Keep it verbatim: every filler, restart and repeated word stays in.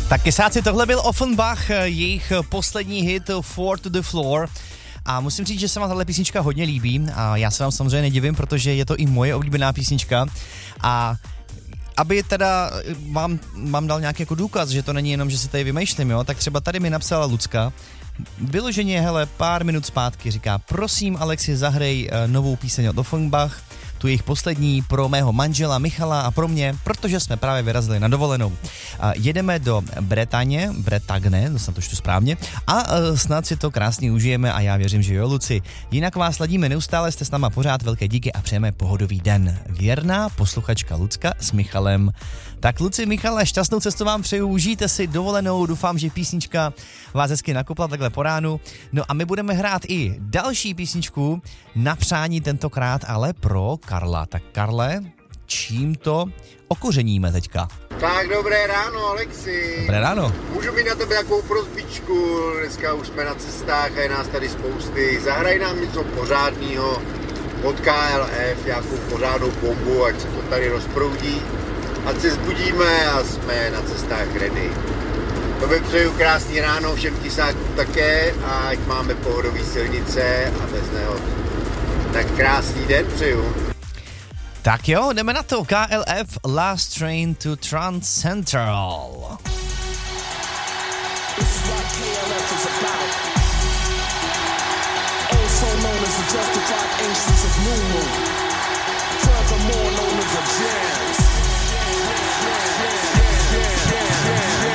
Tak kesáci, tohle byl Offenbach, jejich poslední hit Four to the Floor. A musím říct, že se vám tahle písnička hodně líbí a já se vám samozřejmě nedivím, protože je to i moje oblíbená písnička. A aby teda vám, vám dal nějaký jako důkaz, že to není jenom, že si tady vymýšlím, jo, tak třeba tady mi napsala Lucka, vyloženě, hele, pár minut zpátky, říká, prosím Alexi, zahrej uh, novou píseň od Offenbach, tu jejich poslední pro mého manžela Michala a pro mě, protože jsme právě vyrazili na dovolenou. Uh, jedeme do Bretaně, Bretagne, to jsem to čtu správně, a uh, snad si to krásně užijeme a já věřím, že jo, Luci. Jinak vás ladíme neustále, jste s náma pořád, velké díky a přejeme pohodový den. Věrná posluchačka Lucka s Michalem. Tak Luci, Michale, šťastnou cestu vám přeju, užijte si dovolenou, doufám, že písnička vás hezky nakopla takhle po ránu. No a my budeme hrát i další písničku na přání, tentokrát ale pro Karla. Tak Karle, čím to okořeníme teďka? Tak dobré ráno, Alexi. Dobré ráno. Můžu mít na tebe jakou prosbičku, dneska už jsme na cestách a je nás tady spousty. Zahraj nám něco pořádného od K L F, nějakou pořádnou bombu, ať se to tady rozproudí. Ať se zbudíme a jsme na cestách ready. Tobě přeju krásný ráno, všem tisákům také a ať máme pohodový silnice a bez nehod. Tak krásný den přeju. Tak jo, jdeme na to. K L F Last Train to Trans Central. This is what K L F is about. Also known as the justified ancients of New Moon.